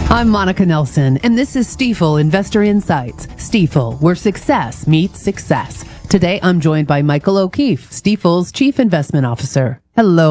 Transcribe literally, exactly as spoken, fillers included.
I'm Monica Nelson, and this is Stifel Investor Insights. Stifel, where success meets success. Today, I'm joined by Michael O'Keefe, Stifel's Chief Investment Officer. Hello.